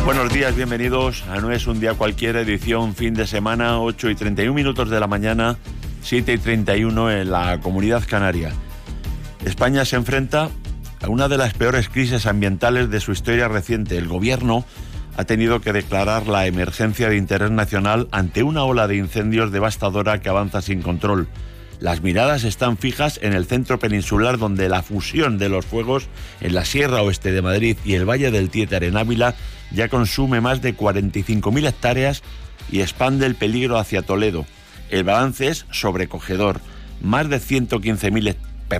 Buenos días, bienvenidos a No es un día cualquiera, edición fin de semana, 8:31 de la mañana, 7:31 en la Comunidad Canaria. España se enfrenta a una de las peores crisis ambientales de su historia reciente. El gobierno ha tenido que declarar la emergencia de interés nacional ante una ola de incendios devastadora que avanza sin control. Las miradas están fijas en el centro peninsular, donde la fusión de los fuegos en la Sierra Oeste de Madrid y el Valle del Títer en Ávila ya consume más de 45.000 hectáreas y expande el peligro hacia Toledo. El balance es sobrecogedor. Más de 115.000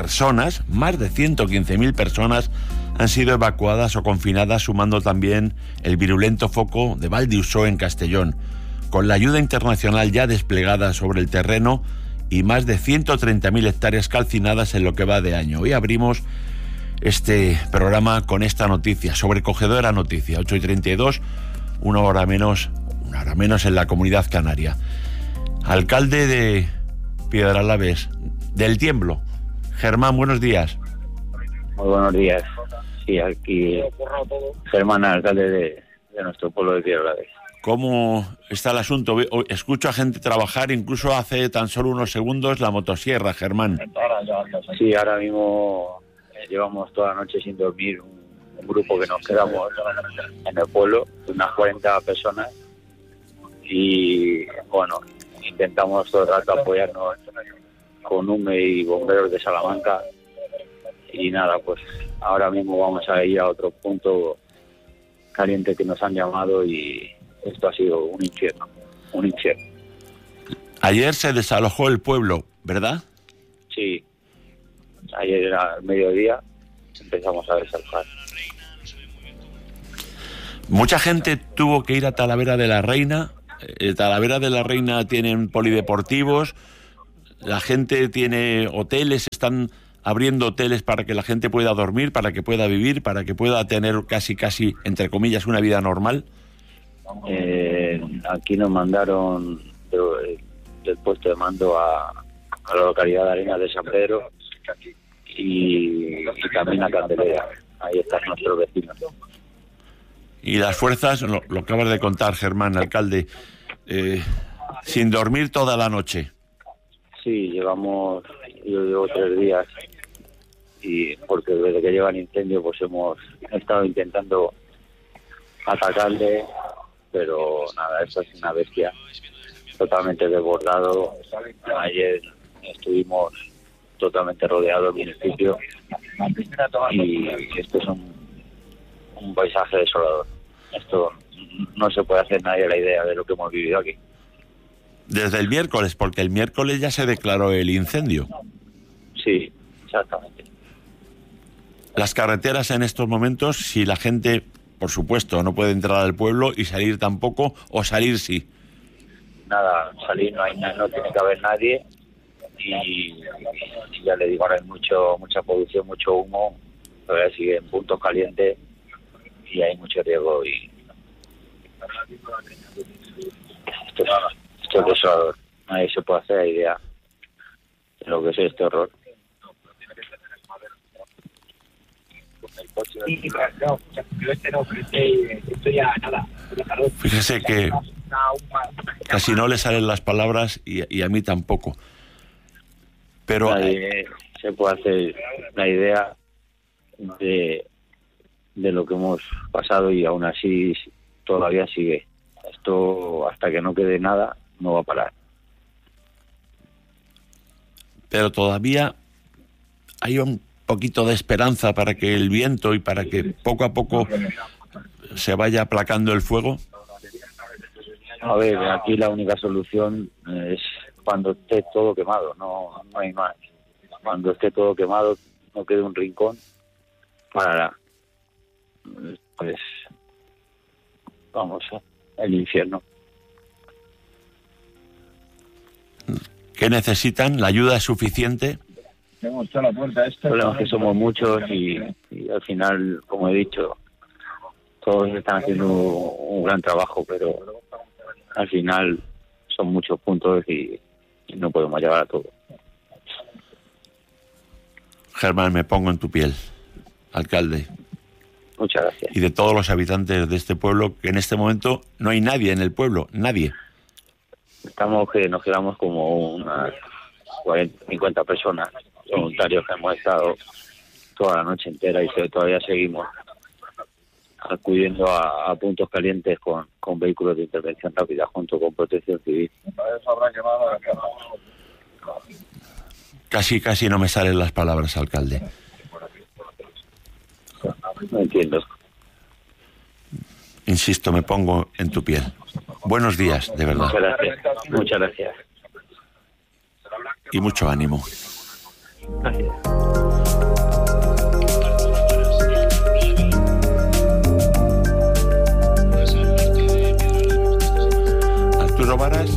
personas han sido evacuadas o confinadas, sumando también el virulento foco de Valdiusó en Castellón. Con la ayuda internacional ya desplegada sobre el terreno y más de 130.000 hectáreas calcinadas en lo que va de año. Hoy abrimos este programa con esta noticia, sobrecogedora noticia, 8:32, una hora menos en la Comunidad Canaria. Alcalde de Piedralabes, del Tiemblo, Germán, buenos días. Muy buenos días. Sí, aquí Germán, alcalde de nuestro pueblo de Piedralabes. ¿Cómo está el asunto? Escucho a gente trabajar, incluso hace tan solo unos segundos, la motosierra, Germán. Sí, ahora mismo llevamos toda la noche sin dormir, un grupo que nos quedamos en el pueblo, unas 40 personas, y bueno, intentamos todo el rato apoyarnos con UME y bomberos de Salamanca, y nada, pues ahora mismo vamos a ir a otro punto caliente que nos han llamado, y esto ha sido un infierno. Ayer se desalojó el pueblo, ¿verdad? Sí, ayer al mediodía empezamos a desalojar. Mucha gente tuvo que ir a Talavera de la Reina. Talavera de la Reina tienen polideportivos, la gente tiene hoteles, están abriendo hoteles para que la gente pueda dormir, para que pueda vivir, para que pueda tener casi, entre comillas, una vida normal. Aquí nos mandaron del puesto de mando a la localidad de Arenas de San Pedro y también a Candelera. Ahí están nuestros vecinos. Y las fuerzas, lo acabas de contar, Germán, alcalde, sin dormir toda la noche. Sí, yo llevo 3 días, y porque desde que llega el incendio pues hemos estado intentando atacarle, pero nada, esto es una bestia, totalmente desbordado. Ayer estuvimos totalmente rodeados en el sitio, y esto es un paisaje desolador. Esto no se puede hacer nadie la idea de lo que hemos vivido aquí. Desde el miércoles, porque el miércoles ya se declaró el incendio. Sí, exactamente. Las carreteras en estos momentos, si la gente, por supuesto, no puede entrar al pueblo, y salir tampoco, o salir sí. Nada, salir no hay, no tiene que haber nadie, y ya le digo, ahora hay mucha polución, mucho humo, todavía sigue en puntos calientes y hay mucho riesgo, y esto es desolador. Nadie se puede hacer idea de lo que es este horror. Fíjese que casi no le salen las palabras, y a mí tampoco. Pero nadie se puede hacer la idea de lo que hemos pasado, y aún así todavía sigue. Esto, hasta que no quede nada, no va a parar. Pero todavía hay un poquito de esperanza para que el viento y para que poco a poco se vaya aplacando el fuego. A ver, aquí la única solución es cuando esté todo quemado, no hay más. Cuando esté todo quemado, no quede un rincón, para pues vamos, el infierno. ¿Qué necesitan? ¿La ayuda es suficiente? El problema es que somos muchos, y al final, como he dicho, todos están haciendo un gran trabajo, pero al final son muchos puntos y no podemos llevar a todo. Germán, me pongo en tu piel, alcalde. Muchas gracias. y de todos los habitantes de este pueblo, que en este momento no hay nadie en el pueblo, nadie. Estamos que nos quedamos como unas 40, 50 personas, voluntarios que hemos estado toda la noche entera y todavía seguimos acudiendo a puntos calientes con vehículos de intervención rápida junto con Protección Civil. Casi no me salen las palabras, alcalde. No entiendo. Insisto, me pongo en tu piel. Buenos días, de verdad. Muchas gracias. Muchas gracias. Y mucho ánimo. Gracias. Arturo Varas.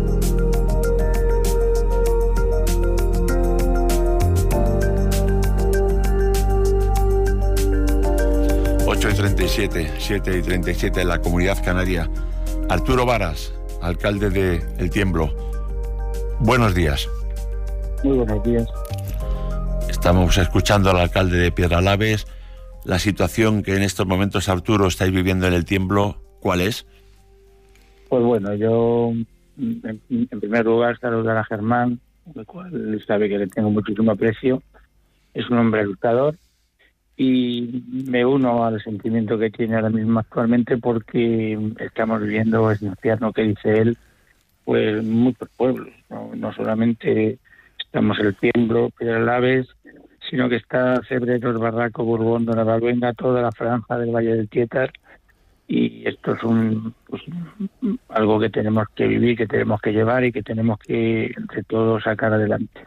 Y 37, 7 y 37 en la Comunidad Canaria. Arturo Varas, alcalde de El Tiemblo. Buenos días. Muy buenos días. Estamos escuchando al alcalde de Piedralaves. La situación que en estos momentos, Arturo, estáis viviendo en El Tiemblo, ¿cuál es? Pues bueno, yo en primer lugar saludar a Germán, el cual sabe que le tengo muchísimo aprecio. Es un hombre luchador y me uno al sentimiento que tiene ahora mismo actualmente, porque estamos viviendo ese infierno que dice él, pues muchos pueblos, no solamente estamos El Tiemblo, Piedralaves, sino que está Cebreros, Barraco, Borbón, Donavalbuena, toda la franja del Valle del Tietar. Y esto es algo que tenemos que vivir, que tenemos que llevar y que tenemos que, entre todos, sacar adelante.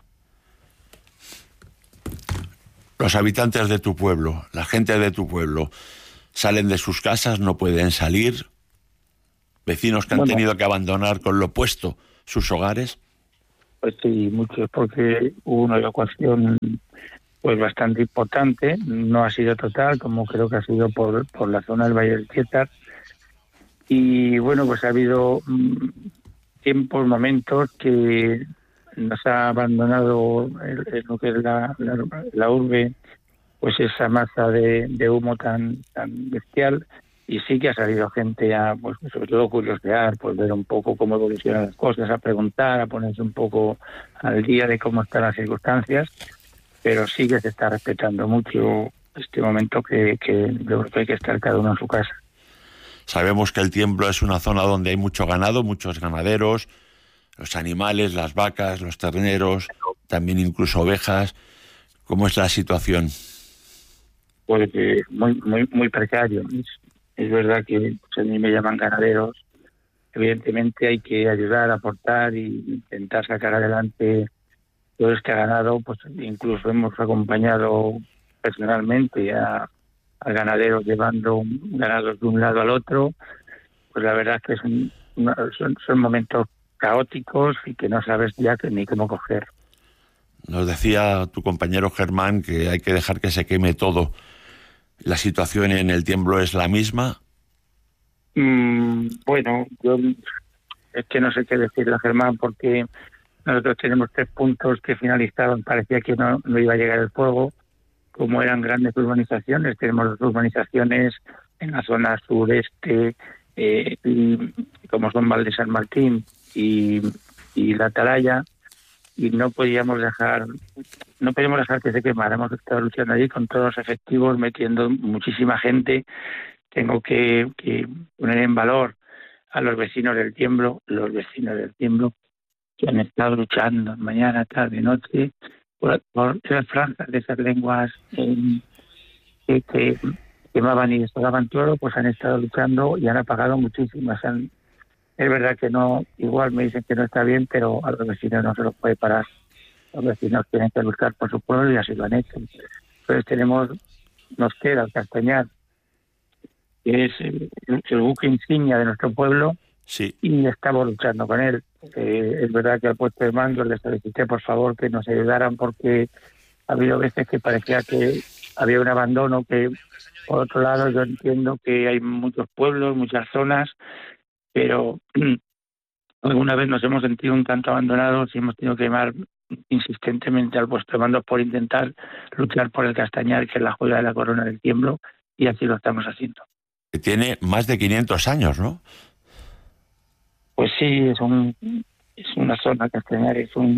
Los habitantes de tu pueblo, la gente de tu pueblo, salen de sus casas, no pueden salir. Vecinos que han tenido que abandonar con lo puesto sus hogares. Pues sí, muchos, porque hubo una evacuación pues bastante importante. No ha sido total, como creo que ha sido por la zona del Valle del Tietar. Y bueno, pues ha habido tiempos, momentos que nos ha abandonado lo que es la urbe, pues esa masa de humo tan bestial, y sí que ha salido gente a, pues sobre todo, curiosear, pues ver un poco cómo evolucionan las cosas, a preguntar, a ponerse un poco al día de cómo están las circunstancias, pero sí que se está respetando mucho este momento que yo creo que hay que estar cada uno en su casa. Sabemos que El Tiemblo es una zona donde hay mucho ganado, muchos ganaderos, los animales, las vacas, los terneros, también incluso ovejas. ¿Cómo es la situación? Pues muy precario. Es verdad que pues, a mí me llaman ganaderos. Evidentemente hay que ayudar, aportar e intentar sacar adelante todo este ganado. Pues incluso hemos acompañado personalmente a ganaderos llevando ganados de un lado al otro. Pues la verdad es que son momentos caóticos y que no sabes ya ni cómo coger. Nos decía tu compañero Germán que hay que dejar que se queme todo. ¿La situación en El Tiemblo es la misma? Bueno, yo es que no sé qué decirle a Germán, porque nosotros tenemos 3 puntos que finalizaban, parecía que no iba a llegar el fuego. Como eran grandes urbanizaciones, tenemos 2 urbanizaciones en la zona sureste, y como son Val de San Martín y La Atalaya, y no podíamos dejar que se quemara. Hemos estado luchando allí con todos los efectivos, metiendo muchísima gente. Tengo que poner en valor a los vecinos del Tiemblo, que han estado luchando mañana, tarde, noche, por esas franjas de esas lenguas que quemaban y desolaban todo, pues han estado luchando y han apagado muchísimas. Es verdad que no, igual me dicen que no está bien, pero a los vecinos no se los puede parar. Los vecinos tienen que luchar por su pueblo y así lo han hecho. Entonces nos queda el Castañar, que es el buque insignia de nuestro pueblo, sí, y estamos luchando con él. Es verdad que al puesto de mando les solicité por favor que nos ayudaran, porque ha habido veces que parecía que había un abandono, que por otro lado yo entiendo que hay muchos pueblos, muchas zonas, pero alguna vez nos hemos sentido un tanto abandonados y hemos tenido que llamar insistentemente al puesto de mando por intentar luchar por el Castañar, que es la joya de la corona del Tiemblo, y así lo estamos haciendo. Que tiene más de 500 años, ¿no? Pues sí, es una zona castañar,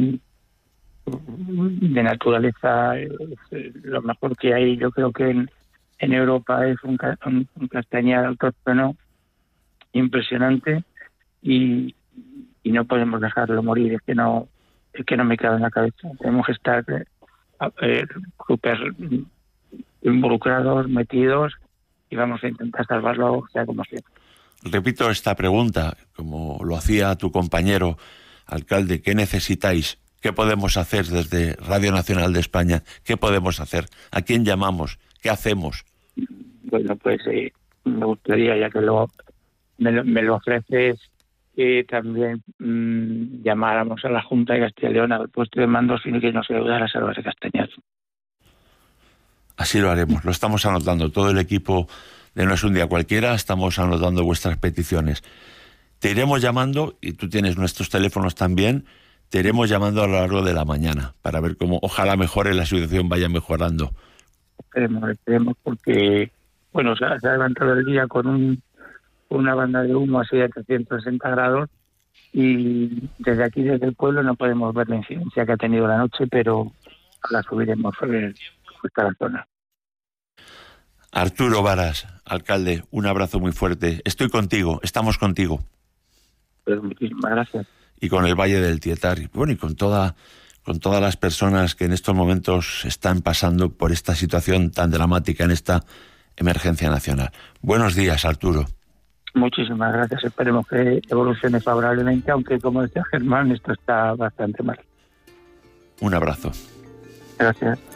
de naturaleza, es lo mejor que hay. Yo creo que en Europa es un castañar autóctono impresionante y no podemos dejarlo morir. Es que no me cabe en la cabeza. Tenemos que estar súper involucrados, metidos, y vamos a intentar salvarlo, sea como sea. Repito esta pregunta, como lo hacía tu compañero alcalde: ¿qué necesitáis? ¿Qué podemos hacer desde Radio Nacional de España? ¿Qué podemos hacer? ¿A quién llamamos? ¿Qué hacemos? Bueno, pues me gustaría, ya que me lo ofreces, que también llamáramos a la Junta de Castilla y León, al puesto de mando, sino que nos ayudara a salvar Castañar. Así lo haremos, lo estamos anotando. Todo el equipo de No es un día cualquiera estamos anotando vuestras peticiones. Te iremos llamando, y tú tienes nuestros teléfonos también, te iremos llamando a lo largo de la mañana para ver cómo ojalá mejore, la situación vaya mejorando. Esperemos porque, bueno, se ha levantado el día con una banda de humo así de 360 grados, y desde aquí, desde el pueblo, no podemos ver la incidencia que ha tenido la noche, pero la subiremos hasta la zona. Arturo Varas, alcalde, un abrazo muy fuerte. Estoy contigo, estamos contigo. Pues muchísimas gracias. Y con el Valle del Tietar, y bueno, y con todas las personas que en estos momentos están pasando por esta situación tan dramática, en esta emergencia nacional. Buenos días, Arturo. Muchísimas gracias. Esperemos que evolucione favorablemente, aunque, como decía Germán, esto está bastante mal. Un abrazo. Gracias.